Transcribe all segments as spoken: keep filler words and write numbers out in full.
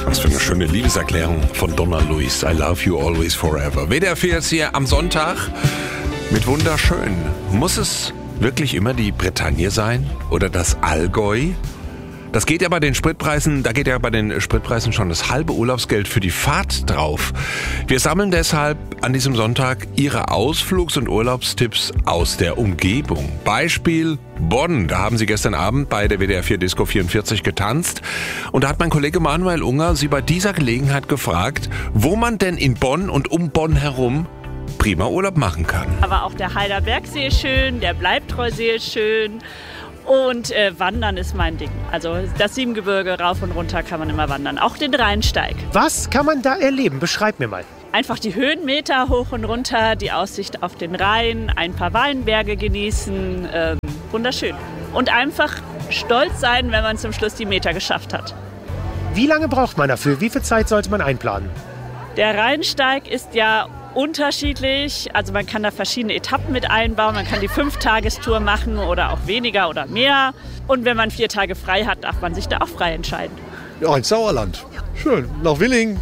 Was für eine schöne Liebeserklärung von Donna Luis. I love you always forever. W D R vier ist hier am Sonntag mit wunderschön. Muss es wirklich immer die Bretagne sein oder das Allgäu? Das geht ja bei den Spritpreisen, da geht ja bei den Spritpreisen schon das halbe Urlaubsgeld für die Fahrt drauf. Wir sammeln deshalb an diesem Sonntag Ihre Ausflugs- und Urlaubstipps aus der Umgebung. Beispiel Bonn. Da haben Sie gestern Abend bei der W D R vier Disco vierundvierzig getanzt. Und da hat mein Kollege Manuel Unger Sie bei dieser Gelegenheit gefragt, wo man denn in Bonn und um Bonn herum prima Urlaub machen kann. Aber auch der Heider Bergsee ist schön, der Bleibtreusee ist schön. Und äh, Wandern ist mein Ding. Also das Siebengebirge rauf und runter kann man immer wandern. Auch den Rheinsteig. Was kann man da erleben? Beschreib mir mal. Einfach die Höhenmeter hoch und runter, die Aussicht auf den Rhein, ein paar Weinberge genießen. Ähm, wunderschön. Und einfach stolz sein, wenn man zum Schluss die Meter geschafft hat. Wie lange braucht man dafür? Wie viel Zeit sollte man einplanen? Der Rheinsteig ist ja unterschiedlich, also man kann da verschiedene Etappen mit einbauen, man kann die Fünf-Tagestour machen oder auch weniger oder mehr. Und wenn man vier Tage frei hat, darf man sich da auch frei entscheiden. Ja, ins Sauerland. Schön. Nach Willingen.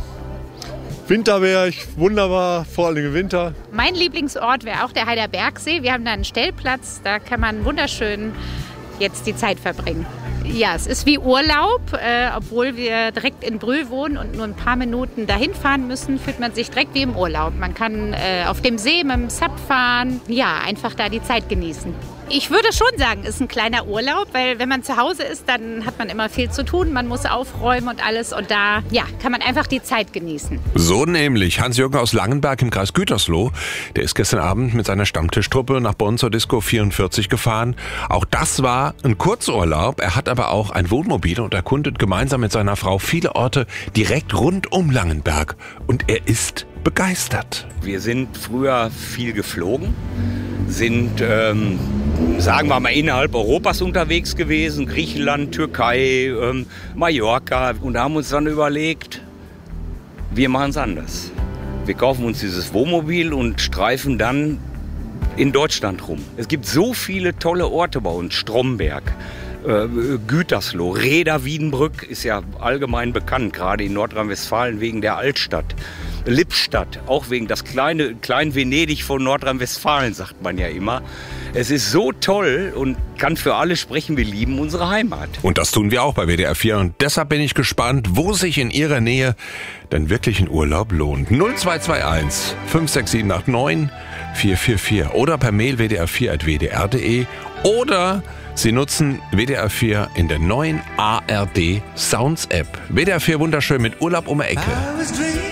Winterberg, wunderbar, vor allem im Winter. Mein Lieblingsort wäre auch der Heider Bergsee. Wir haben da einen Stellplatz, da kann man wunderschön jetzt die Zeit verbringen. Ja, es ist wie Urlaub, äh, obwohl wir direkt in Brühl wohnen und nur ein paar Minuten dahin fahren müssen, fühlt man sich direkt wie im Urlaub. Man kann äh, auf dem See mit dem Sub fahren, ja, einfach da die Zeit genießen. Ich würde schon sagen, es ist ein kleiner Urlaub, weil wenn man zu Hause ist, dann hat man immer viel zu tun, man muss aufräumen und alles und da, ja, kann man einfach die Zeit genießen. So nämlich Hans-Jürgen aus Langenberg im Kreis Gütersloh, der ist gestern Abend mit seiner Stammtischtruppe nach Bonn zur Disco vierundvierzig gefahren. Auch das war ein Kurzurlaub, er hat aber auch ein Wohnmobil und erkundet gemeinsam mit seiner Frau viele Orte direkt rund um Langenberg und er ist begeistert. Wir sind früher viel geflogen, sind, ähm, sagen wir mal, innerhalb Europas unterwegs gewesen, Griechenland, Türkei, ähm, Mallorca und haben uns dann überlegt, wir machen es anders. Wir kaufen uns dieses Wohnmobil und streifen dann in Deutschland rum. Es gibt so viele tolle Orte bei uns, Stromberg, äh, Gütersloh, Reda Wiedenbrück ist ja allgemein bekannt, gerade in Nordrhein-Westfalen wegen der Altstadt. Lippstadt, auch wegen das kleine klein Venedig von Nordrhein-Westfalen, sagt man ja immer. Es ist so toll und kann für alle sprechen, wir lieben unsere Heimat. Und das tun wir auch bei W D R vier und deshalb bin ich gespannt, wo sich in Ihrer Nähe denn wirklich ein Urlaub lohnt. null zwei zwei eins fünf sechs sieben acht neun vier vier vier oder per Mail w d r vier at w d r punkt d e oder Sie nutzen W D R vier in der neuen A R D Sounds App. W D R vier wunderschön mit Urlaub um die Ecke.